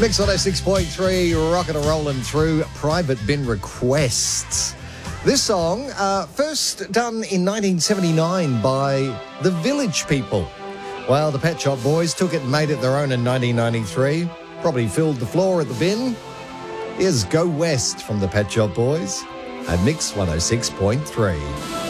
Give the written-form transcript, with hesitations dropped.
Mix 106.3, rockin' and rollin' through Private Bin Requests. This song, first done in 1979 by the Village People. Well, the Pet Shop Boys took it and made it their own in 1993. Probably filled the floor at the bin. Here's Go West from the Pet Shop Boys at Mix 106.3.